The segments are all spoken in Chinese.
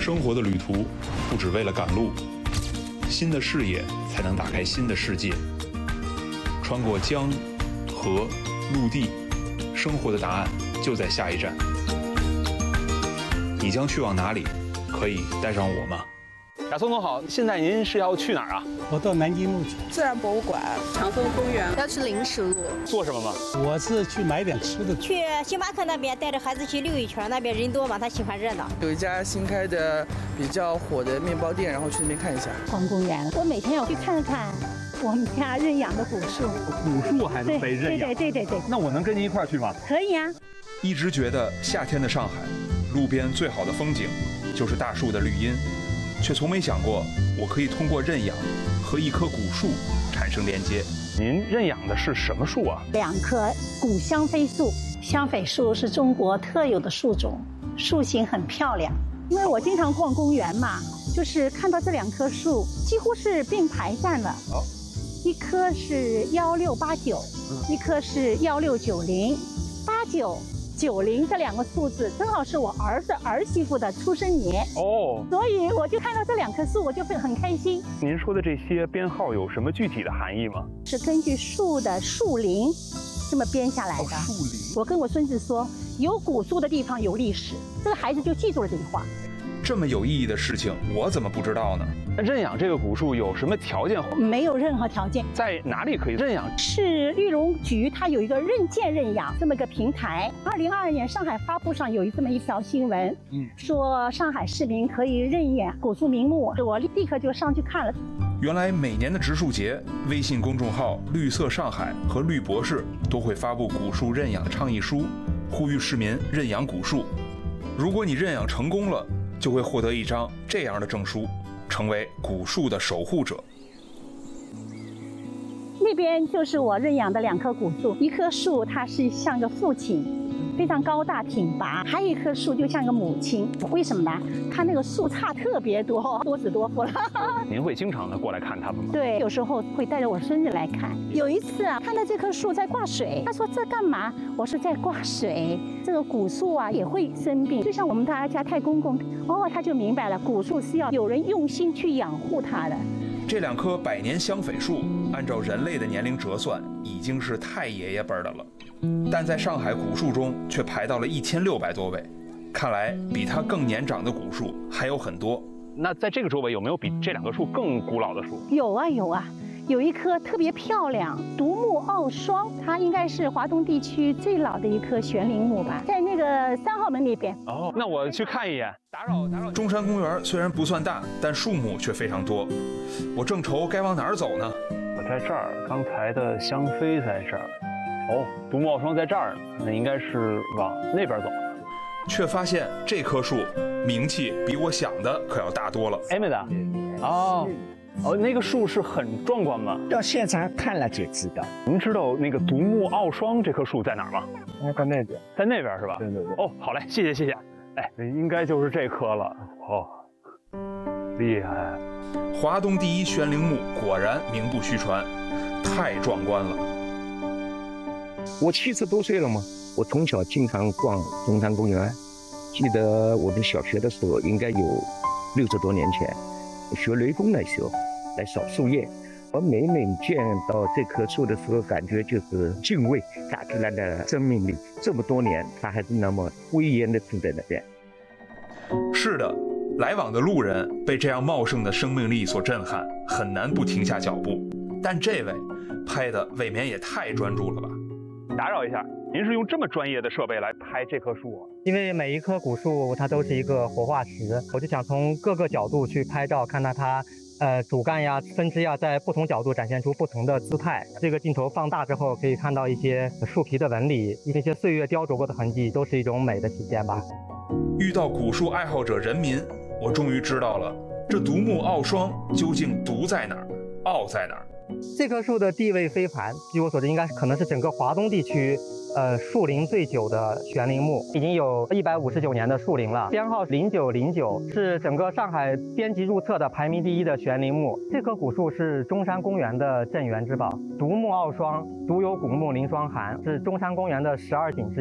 生活的旅途不只为了赶路，新的视野才能打开新的世界。穿过江、河、陆地，生活的答案就在下一站。你将去往哪里？可以带上我吗？ 雅松总好，现在您是要去哪儿啊？ 我到南京路去。 自然博物馆、长风公园， 要去临时路。 做什么吗？ 我是去买点吃的。 去星巴克那边带着孩子去溜一圈，那边人多嘛，他喜欢热闹。 有一家新开的比较火的面包店，然后去那边看一下。 逛公园，我每天要去看看我们家认养的古树。 古树还能被认养？ 对。 那我能跟您一块儿去吗？ 可以啊。 一直觉得夏天的上海，路边最好的风景就是大树的绿荫，却从没想过我可以通过认养和一棵古树产生连接。 您认养的是什么树啊 ？2棵古香榧树。香榧树是中国特有的树种，树形很漂亮。因为我经常逛公园嘛，就是看到这2棵树几乎是并排站了。一棵是1689，一棵是1690，89、90这2个数字正好是我儿子儿媳妇的出生年哦，所以我就看到这2棵树，我就会很开心。 您说的这些编号有什么具体的含义吗？ 是根据树的树龄这么编下来的。 树龄。 我跟我孙子说，有古树的地方有历史，这个孩子就记住了这句话。 这么有意义的事情，我怎么不知道呢？ 认养这个古树有什么条件？ 没有任何条件。 在哪里可以认养？ 是绿农局，它有一个认建认养这么一个平台。2022年上海发布上有这么一条新闻，说上海市民可以认养古树名木，我立刻就上去看了。 原来每年的植树节，微信公众号绿色上海和绿博士都会发布古树认养倡议书，呼吁市民认养古树。如果你认养成功了，就会获得一张这样的证书，成为古树的守护者。 那边就是我认养的2棵古树，一棵树它是像个父亲，非常高大挺拔，还有一棵树就像个母亲。为什么呢？它那个树杈特别多，多子多福了。 您会经常的过来看它们吗？ 对，有时候会带着我孙子来看。有一次啊，看到这棵树在挂水，他说这干嘛？我说在挂水。这个古树啊也会生病，就像我们大家太公公哦，他就明白了，古树是要有人用心去养护它的。 这2棵100年香榧树，按照人类的年龄折算，已经是太爷爷辈的了，但在上海古树中却排到了1600多位，看来比它更年长的古树还有很多。 那在这个周围有没有比这2棵树更古老的树？ 有啊，有一棵特别漂亮，独木傲霜，它应该是华东地区最老的一棵悬铃木吧，在那个3号门那边。 哦，那我去看一眼。打扰。 中山公园虽然不算大，但树木却非常多。我正愁该往哪儿走呢？ 我在这儿，刚才的香榧在这儿。哦，独木傲霜在这儿，那应该是往那边走。 却发现这棵树名气比我想的可要大多了。 艾美的。哦，那个树是很壮观吗？ 到现场看了就知道。 您知道那个独木傲霜这棵树在哪儿吗？ 在那边， 在那边是吧？ 对。 哦，好嘞，谢谢。哎，应该就是这棵了。哦，厉害！ 华东第一悬铃木果然名不虚传，太壮观了。 我70多岁了嘛，我从小经常逛中山公园，记得我们小学的时候，应该有60多年前。学雷锋的时候来扫树叶，我每见到这棵树的时候，感觉就是敬畏大自然的生命力。这么多年，它还是那么威严的站在那边。 是的，来往的路人被这样茂盛的生命力所震撼，很难不停下脚步。但这位拍的未免也太专注了吧？ 打扰一下，您是用这么专业的设备来拍这棵树啊？ 因为每一棵古树它都是一个活化石，我就想从各个角度去拍照，看到它主干呀、分支呀，在不同角度展现出不同的姿态。这个镜头放大之后，可以看到一些树皮的纹理，一些岁月雕琢过的痕迹，都是一种美的体现吧。 遇到古树爱好者人民，我终于知道了这独木傲霜究竟独在哪儿，傲在哪儿。 这棵树的地位非凡，据我所知，应该可能是整个华东地区树龄最久的悬铃木，已经有159年的树龄了。编号0909是整个上海编辑入册的排名第1的悬铃木。这棵古树是中山公园的镇园之宝，独木傲霜，独有古木临霜寒，是中山公园的12景之一。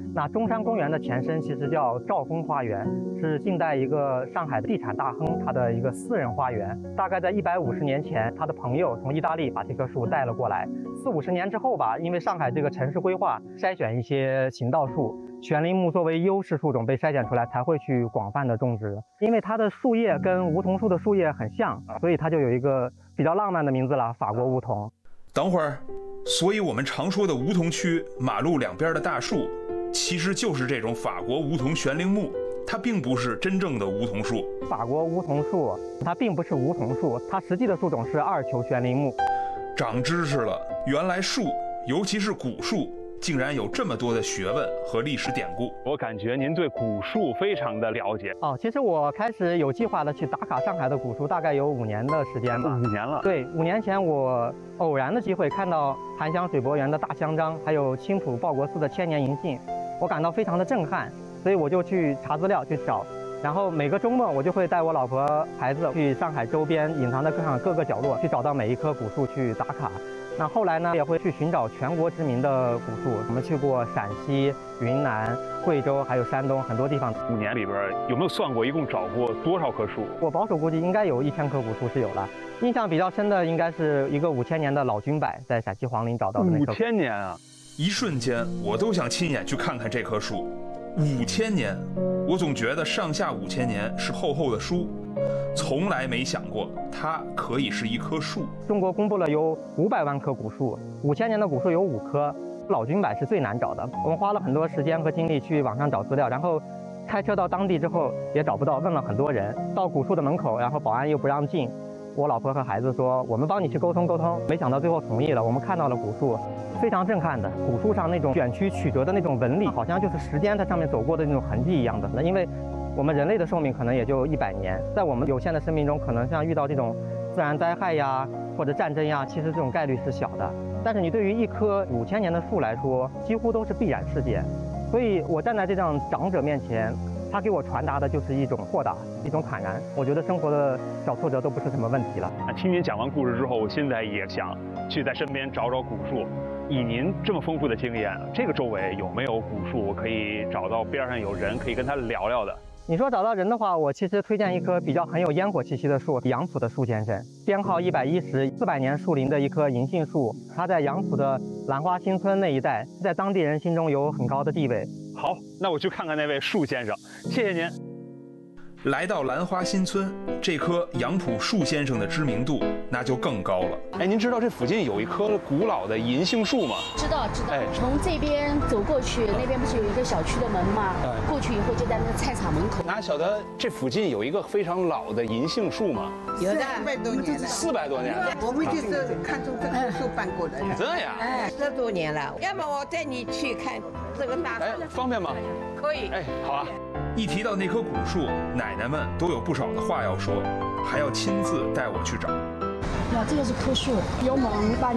那中山公园的前身其实叫兆丰花园，是近代一个上海的地产大亨他的一个私人花园。大概在150年前，他的朋友从意大利把这棵树带了过来。40-50年之后吧，因为上海这个城市规划筛选一些行道树，悬铃木作为优势树种被筛选出来，才会去广泛的种植。因为它的树叶跟梧桐树的树叶很像，所以它就有一个比较浪漫的名字了——法国梧桐。 等会儿，所以我们常说的梧桐区马路两边的大树，其实就是这种法国梧桐悬铃木，它并不是真正的梧桐树。 法国梧桐树它并不是梧桐树，它实际的树种是二球悬铃木。 长知识了，原来树，尤其是古树，竟然有这么多的学问和历史典故。 我感觉您对古树非常的了解。 其实我开始有计划的去打卡上海的古树，大概有5年的时间吧。 5年了。 对，5年前我偶然的机会看到韩湘水柏园的大香樟，还有青浦报国寺的千年银杏，我感到非常的震撼，所以我就去查资料去找。然后每个周末我就会带我老婆孩子去上海周边隐藏在各个角落去找到每一棵古树去打卡。那后来呢，也会去寻找全国知名的古树。我们去过陕西、云南、贵州，还有山东很多地方。 5年里边有没有算过一共找过多少棵树？ 我保守估计应该有1000棵古树是有了。印象比较深的应该是一个5000年的老君柏，在陕西黄陵找到的那棵。 5000年啊！ 一瞬间，我都想亲眼去看看这棵树。5000年，我总觉得上下5000年是厚厚的书，从来没想过它可以是一棵树。 中国公布了有500万棵古树，5000年的古树有5棵，老君柏是最难找的。我们花了很多时间和精力去网上找资料，然后开车到当地之后也找不到，问了很多人。到古树的门口，然后保安又不让进，我老婆和孩子说我们帮你去沟通沟通，没想到最后同意了。我们看到了古树，非常震撼的，古树上那种卷曲曲折的那种纹理，好像就是时间在上面走过的那种痕迹一样的。因为我们人类的寿命可能也就100年，在我们有限的生命中，可能像遇到这种自然灾害呀或者战争呀，其实这种概率是小的。但是你对于一棵5000年的树来说，几乎都是必然事件。所以我站在这样长者面前，他给我传达的就是一种豁达，一种坦然。我觉得生活的小挫折都不是什么问题了。 听您讲完故事之后，我现在也想去在身边找找古树。以您这么丰富的经验，这个周围有没有古树可以找到边上有人可以跟他聊聊的？ 你说找到人的话，我其实推荐一棵比较很有烟火气息的树，杨浦的树先生，编号110，400年树龄的一棵银杏树，它在杨浦的兰花新村那一带，在当地人心中有很高的地位。 好，那我去看看那位树先生，谢谢您。 来到兰花新村，这棵杨浦树先生的知名度那就更高了。 哎，您知道这附近有一棵古老的银杏树吗？ 知道。 哎， 从这边走过去，那边不是有一个小区的门吗？过去以后就在那个菜场门口。 哪晓得这附近有一个非常老的银杏树吗？ 有的，400多年了。 400多年了。 我们就是看中这棵树搬过来的。 这样？ 哎，10多年了。要么我带你去看这个大树。 哎，方便吗？ 可以。 哎，好啊。 一提到那棵古树，奶奶们都有不少的话要说，还要亲自带我去找。 哇，这个是棵树，有猛大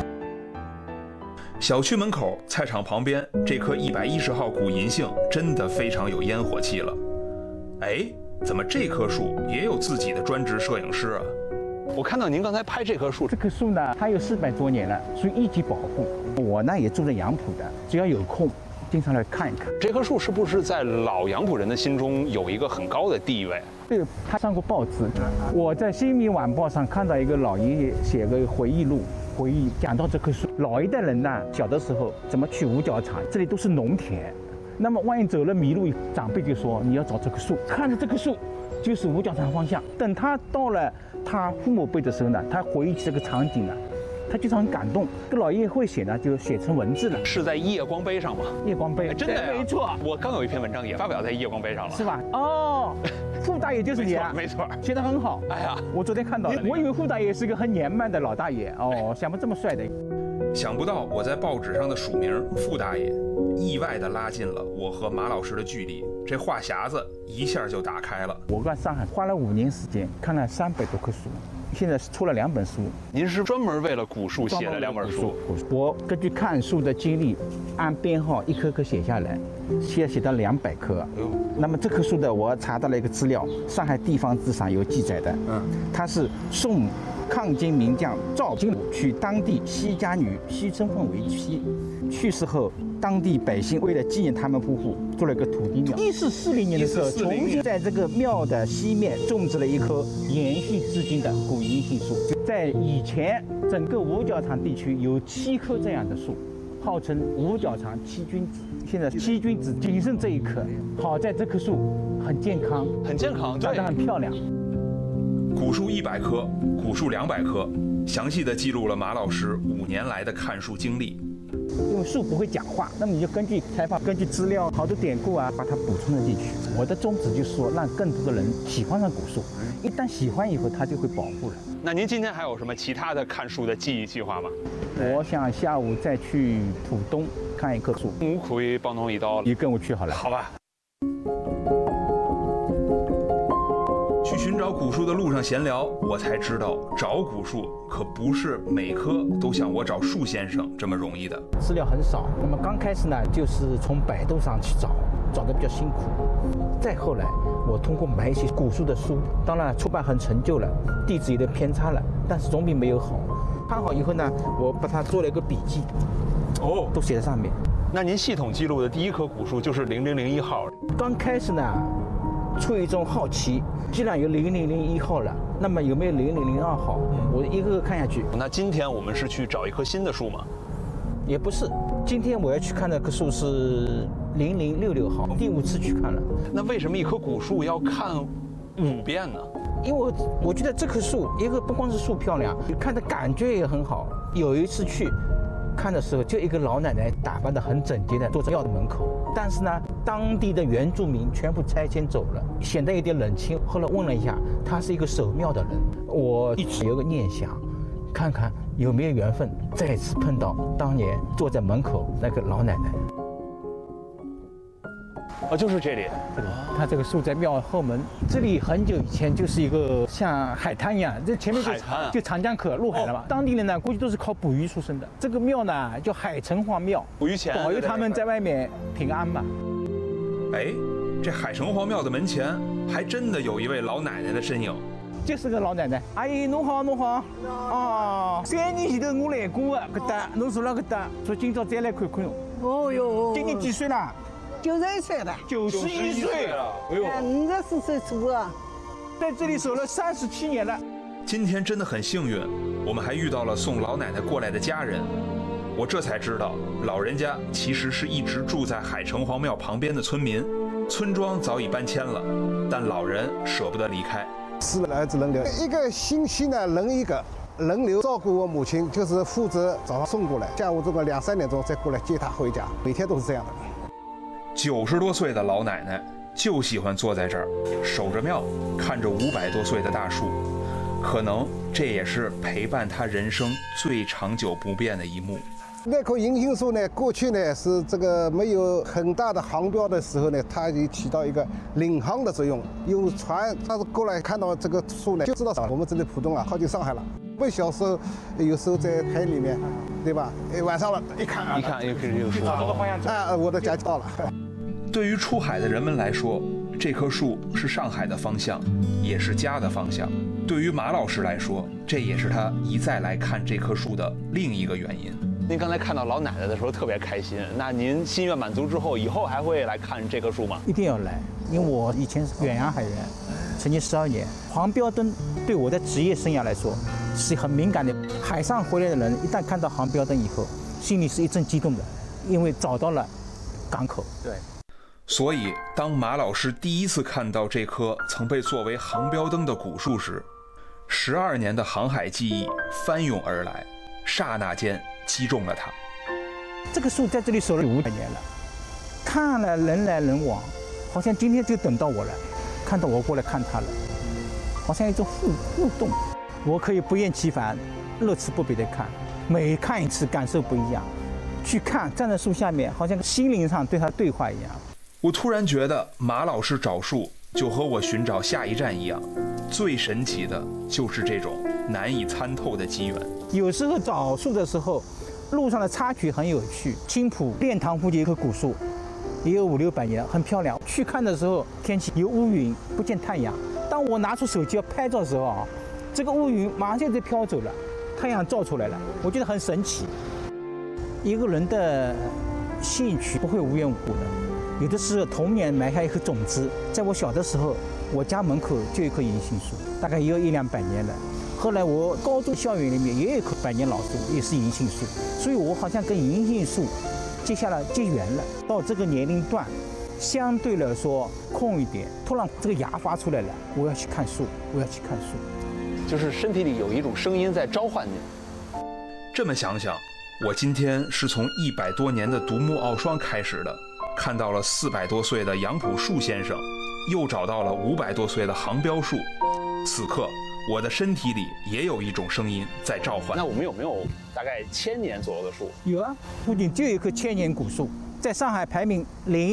小区门口菜场旁边这棵110号古银杏真的非常有烟火气了。哎，怎么这棵树也有自己的专职摄影师啊？ 我看到您刚才拍这棵树， 这棵树呢，它有400多年了，属于一级保护。我呢也住在杨浦的，只要有空，经常来看一看。 这棵树是不是在老杨浦人的心中有一个很高的地位？ 对，他上过报纸。我在《新民晚报》上看到一个老爷爷写个回忆录，回忆讲到这棵树。老一代人呢，小的时候怎么去五角场，这里都是农田。那么万一走了迷路，长辈就说你要找这棵树，看着这棵树就是五角场方向。等他到了他父母辈的时候呢，他回忆起这个场景呢，他就是很感动。这老爷爷会写呢，就写成文字了。 是在夜光杯上吗？ 夜光杯， 真的呀？ 没错。 我刚有一篇文章也发表在夜光杯上了， 是吧？哦，傅大爷就是你啊， 没错， 写得很好。 哎呀， 我昨天看到了，我以为傅大爷是个很年迈的老大爷哦，想不这么帅的。 想不到我在报纸上的署名傅大爷，意外地拉近了我和马老师的距离，这话匣子一下就打开了。 我在上海花了5年时间，看了300多棵树，现在出了2本书。 您是专门为了古树写了2本书？ 我根据看树的经历，按编号一棵棵写下来，现在写到200棵。那么这棵树的，我查到了一个资料，上海地方志上有记载的。它是宋抗金名将赵金武娶当地西家女西春凤为妻，去世后当地百姓为了纪念他们夫妇，做了一个土地庙。1440年的时候，重新在这个庙的西面种植了一棵延续至今的古银杏树。在以前，整个五角场地区有7棵这样的树，号称五角场7君子。现在7君子仅剩这一棵，好在这棵树很健康，长得很漂亮。 古树100棵，古树200棵，详细的记录了马老师5年来的看树经历。 因为树不会讲话，那么你就根据采访、根据资料、好多典故啊，把它补充了进去。我的宗旨就是说，让更多的人喜欢上古树，一旦喜欢以后，它就会保护了。 那您今天还有什么其他的看树的记忆计划吗？ 我想下午再去浦东看一棵树。 我可以帮侬一道， 你跟我去好了。 好吧。 去寻找古树的路上闲聊，我才知道找古树可不是每棵都像我找树先生这么容易的。 资料很少，那么刚开始呢，就是从百度上去找得比较辛苦。再后来，我通过买一些古树的书，当然出版很陈旧了，地址有点偏差了，但是总比没有好。看好以后呢，我把它做了一个笔记，都写在上面。 那您系统记录的第一棵古树就是0001号。 刚开始呢，出于一种好奇，既然有0001号了，那么有没有0002号？我一个个看下去。 那今天我们是去找一棵新的树吗？ 也不是，今天我要去看的棵树是0066号，第5次去看了。 那为什么一棵古树要看5遍呢？ 因为我觉得这棵树，一个不光是树漂亮，看的感觉也很好。有一次去看的时候，就一个老奶奶打扮得很整洁的坐在庙的门口，但是呢，当地的原住民全部拆迁走了，显得有点冷清。后来问了一下，她是一个守庙的人，我一直有个念想，看看有没有缘分再次碰到当年坐在门口那个老奶奶。 就是这里。 它这个树在庙后门，这里很久以前就是一个像海滩一样，这前面就长江口入海了嘛。当地人呢，估计都是靠捕鱼出身的。这个庙呢叫海城隍庙， 捕鱼钱保佑他们在外面平安嘛。 哎，这海城隍庙的门前还真的有一位老奶奶的身影。 就是个老奶奶，阿姨侬好，侬好。哦，3年前头我来过的，搿搭侬住了搿搭，所以今朝再来看看。 哦哟， 今年几岁了 ？91岁了。 91岁了。 哎呦，54岁出啊， 在这里守了37年了。 今天真的很幸运，我们还遇到了送老奶奶过来的家人。我这才知道，老人家其实是一直住在海城隍庙旁边的村民，村庄早已搬迁了，但老人舍不得离开。 4个儿子轮流，一个星期呢轮一个，轮流照顾我母亲，就是负责早上送过来，下午这个2、3点钟再过来接她回家，每天都是这样的。 90多岁的老奶奶就喜欢坐在这儿，守着庙，看着500多岁的大树，可能这也是陪伴她人生最长久不变的一幕。 那棵银杏树呢，过去呢是这个没有很大的航标的时候呢，它就起到一个领航的作用。有船，它是过来看到这个树呢，就知道我们这里浦东啊，靠近上海了。我小时候有时候在海里面，对吧？晚上了，一看又开始有树了。 我的家就到了。 对于出海的人们来说，这棵树是上海的方向，也是家的方向。对于马老师来说，这也是他一再来看这棵树的另一个原因。 您刚才看到老奶奶的时候特别开心，那您心愿满足之后，以后还会来看这棵树吗？ 一定要来，因为我以前是远洋海员，曾经12年。黄标灯对我的职业生涯来说是很敏感的。海上回来的人一旦看到黄标灯以后，心里是一阵激动的，因为找到了港口。 对。 所以，当马老师第一次看到这棵曾被作为航标灯的古树时，12年的航海记忆翻涌而来，刹那间击中了他。 这个树在这里守了500年了，看了人来人往，好像今天就等到我了，看到我过来看他了，好像一种互动。我可以不厌其烦、乐此不疲地看，每看一次感受不一样。去看，站在树下面，好像心灵上对他对话一样。 我突然觉得马老师找树就和我寻找下一站一样，最神奇的就是这种难以参透的机缘。 有时候找树的时候，路上的插曲很有趣。青浦练塘附近有一棵古树，也有500、600年，很漂亮。去看的时候，天气有乌云，不见太阳。当我拿出手机要拍照的时候啊，这个乌云马上就飘走了，太阳照出来了，我觉得很神奇。一个人的兴趣不会无缘无故的。有的是童年埋下一颗种子，在我小的时候，我家门口就有一棵银杏树，大概也有100-200年了。后来我高中校园里面也有一棵100年老树，也是银杏树，所以我好像跟银杏树结缘了。到这个年龄段，相对来说空一点，突然这个芽发出来了，我要去看树，我要去看树， 就是身体里有一种声音在召唤你。 这么想想，我今天是从100多年的独木傲霜开始的，看到了400多岁的杨朴树先生，又找到了500多岁的杭标树。此刻，我的身体里也有一种声音在召唤。 那我们有没有大概1000年左右的树？ 有啊，附近就有一棵1000年古树，在上海排名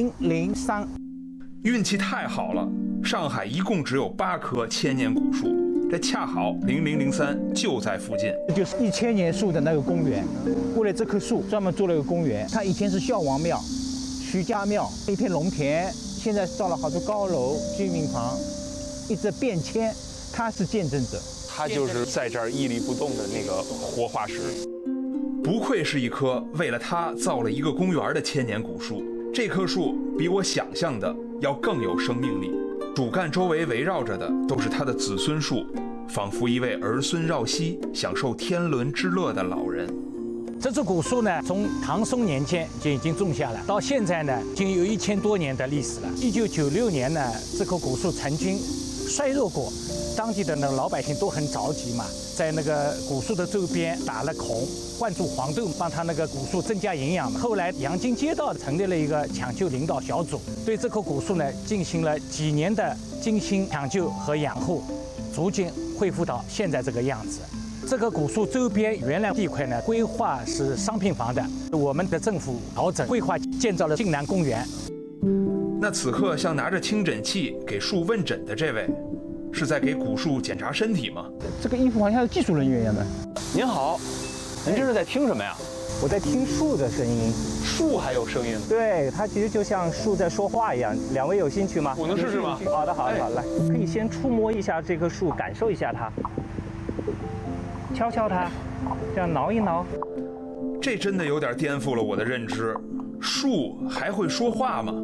003。 运气太好了，上海一共只有8棵1000年古树，这恰好0003就在附近。 这就是1000年树的那个公园，为了这棵树专门做了个公园。它以前是孝王庙、徐家庙，一片农田，现在造了好多高楼、居民房，一直变迁。他是见证者， 他就是在这儿屹立不动的那个活化石。 不愧是一棵为了他造了一个公园的1000年古树。这棵树比我想象的要更有生命力，主干周围围绕着的都是他的子孙树，仿佛一位儿孙绕膝、享受天伦之乐的老人。 这株古树呢，从唐宋年间就已经种下了，到现在呢，已经有1000多年的历史了。1996年呢，这棵古树曾经衰弱过。当地的那个老百姓都很着急嘛，在那个古树的周边打了孔，灌注黄豆，帮他那个古树增加营养嘛。后来阳金街道成立了一个抢救领导小组，对这棵古树呢进行了几年的精心抢救和养护，逐渐恢复到现在这个样子。这个古树周边原来地块呢规划是商品房的，我们的政府调整规划建造了晋南公园。 那此刻像拿着听诊器给树问诊的这位，是在给古树检查身体吗？ 这个衣服好像是技术人员一样的。 您好，您这是在听什么呀？ 我在听树的声音。 树还有声音？ 对，它其实就像树在说话一样。2位有兴趣吗？ 我能试试吗？ 好的，好的，好的，来，可以先触摸一下这棵树，感受一下它，敲敲它，这样挠一挠。 这真的有点颠覆了我的认知，树还会说话吗？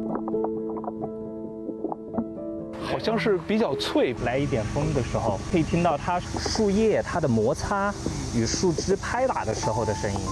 好像是比较脆， 来一点风的时候，可以听到它树叶它的摩擦与树枝拍打的时候的声音。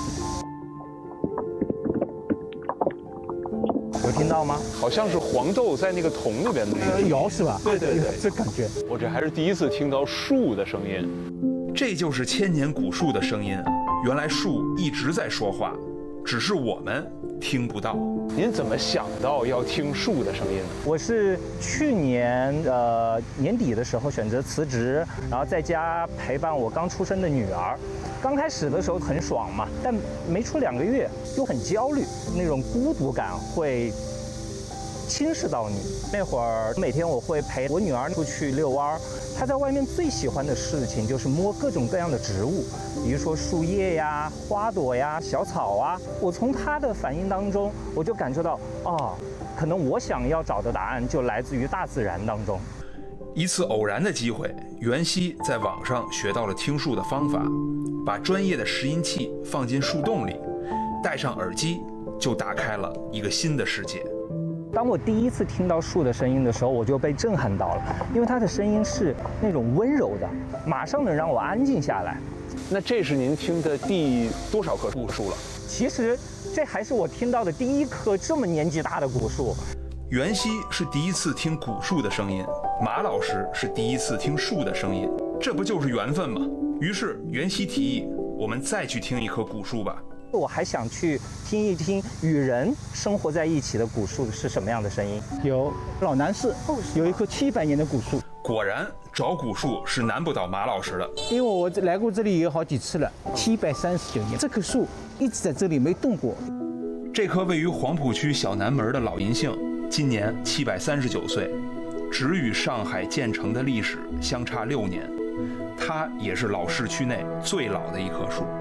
有听到吗？ 好像是黄豆在那个桶里边的那个摇是吧？ 对对对， 这感觉。 我这还是第一次听到树的声音。 这就是1000年古树的声音啊！原来树一直在说话，只是我们听不到。 您怎么想到要听树的声音呢？ 我是去年年底的时候选择辞职，然后在家陪伴我刚出生的女儿。刚开始的时候很爽嘛，但没出2个月又很焦虑，那种孤独感会侵蚀到你。那会儿每天我会陪我女儿出去遛弯儿，她在外面最喜欢的事情就是摸各种各样的植物，比如说树叶呀、花朵呀、小草啊。我从她的反应当中，我就感受到，哦，可能我想要找的答案就来自于大自然当中。 一次偶然的机会，袁熙在网上学到了听树的方法，把专业的拾音器放进树洞里，戴上耳机，就打开了一个新的世界。 当我第一次听到树的声音的时候，我就被震撼到了，因为它的声音是那种温柔的，马上能让我安静下来。 那这是您听的第多少棵古树了？ 其实这还是我听到的第1棵这么年纪大的古树。 袁熙是第一次听古树的声音，马老师是第一次听树的声音，这不就是缘分吗？于是袁熙提议，我们再去听一棵古树吧。 我还想去听一听与人生活在一起的古树是什么样的声音。 有老南市有一棵700年的古树。 果然找古树是难不倒马老师的， 因为我来过这里有好几次了，739年，这棵树一直在这里没动过。 这棵位于黄浦区小南门的老银杏，今年739岁，只与上海建成的历史相差6年，它也是老市区内最老的一棵树。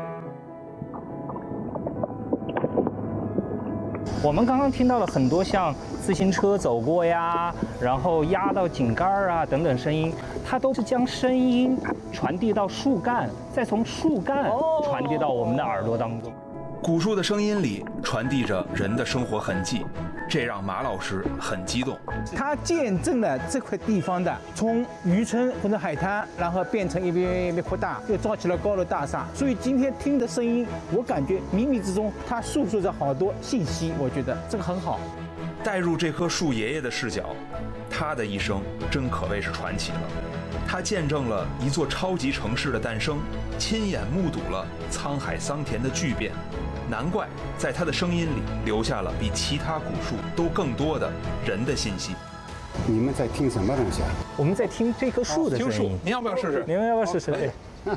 我们刚刚听到了很多像自行车走过呀，然后压到井盖啊等等声音，它都是将声音传递到树干，再从树干传递到我们的耳朵当中。 古树的声音里传递着人的生活痕迹，这让马老师很激动。 它见证了这块地方的从渔村或者海滩，然后变成一片扩大，又造起了高楼大厦。所以今天听的声音，我感觉冥冥之中它诉说着好多信息，我觉得这个很好。 带入这棵树爷爷的视角，他的一生真可谓是传奇了。他见证了一座超级城市的诞生，亲眼目睹了沧海桑田的巨变，难怪在他的声音里留下了比其他古树都更多的人的信息。 你们在听什么东西啊？ 我们在听这棵树的声音。 听树，您要不要试试？ 您要不要试试？哎，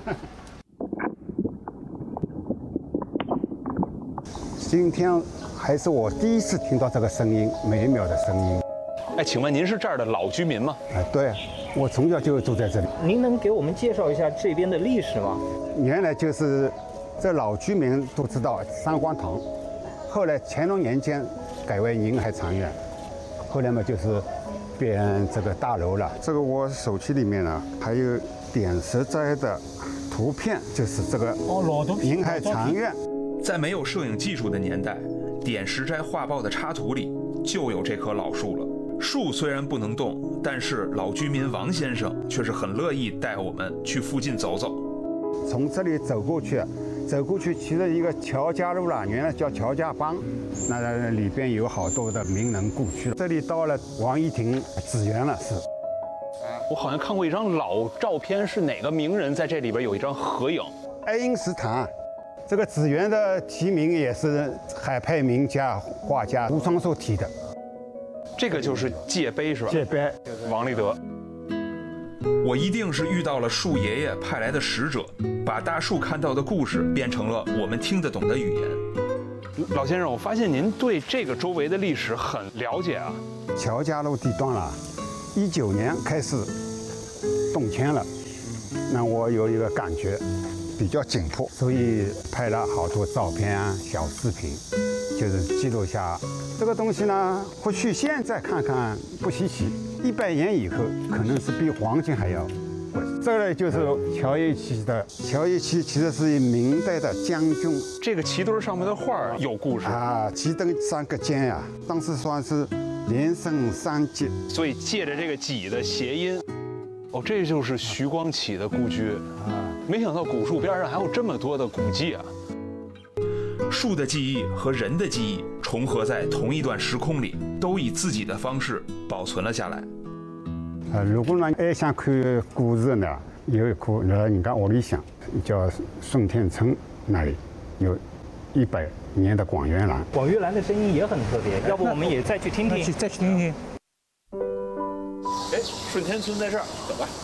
今天还是我第一次听到这个声音，美妙的声音。 哎，请问您是这儿的老居民吗？ 哎，对，我从小就住在这里。 您能给我们介绍一下这边的历史吗？ 原来就是这老居民都知道三光堂，后来乾隆年间改为宁海长院，后来嘛就是变这个大楼了。这个我手机里面呢还有点石斋的图片，就是这个宁海长院。 在没有摄影技术的年代，点石斋画报的插图里就有这棵老树了。树虽然不能动，但是老居民王先生却是很乐意带我们去附近走走。 从这里走过去，其实一个乔家路了，原来叫乔家浜，那里边有好多的名人故居。这里到了王一亭紫园了，是。 我好像看过一张老照片，是哪个名人在这里边有一张合影？ 爱因斯坦。这个紫园的题名也是海派名家画家吴双寿题的。 这个就是界碑是吧？ 界碑， 王立德。 我一定是遇到了树爷爷派来的使者，把大树看到的故事变成了我们听得懂的语言。 老先生，我发现您对这个周围的历史很了解啊。 乔家路地段了，19年开始动迁了，那我有一个感觉比较紧迫，所以拍了好多照片啊、小视频，就是记录下这个东西呢。或许现在看看不稀奇，100年以后可能是比黄金还要贵。这个就是乔一旗的，乔一旗其实是明代的将军。 这个旗墩上面的画有故事啊，旗墩3个尖呀，当时算是连升3级， 所以借着这个戟的谐音。哦，这就是徐光启的故居啊！没想到古树边上还有这么多的古迹啊！ 树的记忆和人的记忆重合在同一段时空里，都以自己的方式保存了下来。 如果呢还想看故事呢，有一棵人家屋里向叫顺天村那里有100年的广元兰。 广元兰的声音也很特别，要不我们也再去听听？ 再去听听。 哎，顺天村在这儿，走吧。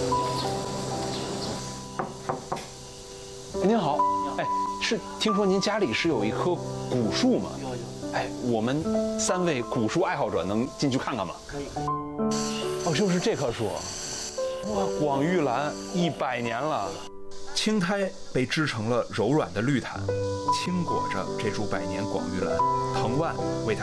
您好，哎，是听说您家里是有一棵古树吗？有。哎，我们3位古树爱好者能进去看看吗？可以。哦，就是这棵树，哇，广玉兰100年了。 青苔被织成了柔软的绿毯，轻裹着这株100年广玉兰，藤蔓为它